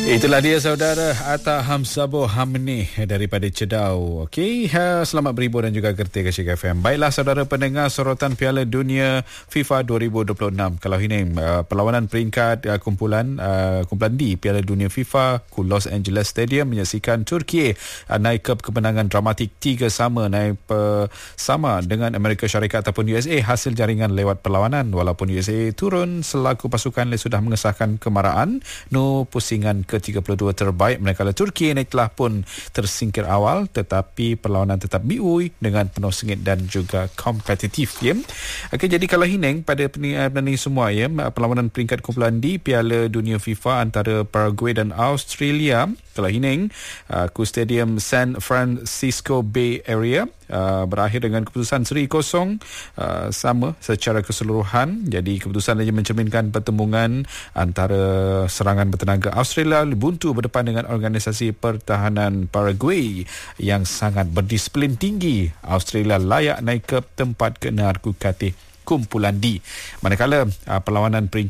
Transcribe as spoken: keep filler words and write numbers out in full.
Itulah dia saudara Atta Hamzabo Hamni daripada Cedau. Okey, ha, selamat berhibur dan juga gerti ke Shik F M. Baiklah saudara pendengar, sorotan Piala Dunia FIFA dua ribu dua puluh enam. Kalau ini uh, perlawanan peringkat uh, kumpulan uh, kumpulan D Piala Dunia FIFA ke Los Angeles Stadium menyaksikan Turki uh, naik ke kemenangan dramatik tiga sama naik uh, sama dengan Amerika Syarikat ataupun U S A hasil jaringan lewat perlawanan. Walaupun U S A turun selaku pasukan sudah mengesahkan kemarahan no pusingan ke tiga puluh dua terbaik, manakala Turki ini telah pun tersingkir awal tetapi perlawanan tetap biui dengan penuh sengit dan juga kompetitif ya. Okey, jadi kalau hining pada pening semua ya, perlawanan peringkat kumpulan D Piala Dunia FIFA antara Paraguay dan Australia kalau hining uh, ku Stadium San Francisco Bay Area uh, berakhir dengan keputusan seri kosong uh, sama secara keseluruhan. Jadi keputusan ini mencerminkan pertembungan antara serangan bertenaga Australia buntu berdepan dengan organisasi pertahanan Paraguay yang sangat berdisiplin tinggi. Australia layak naik ke tempat keenam ku katih kumpulan D. Manakala uh, perlawanan peringkat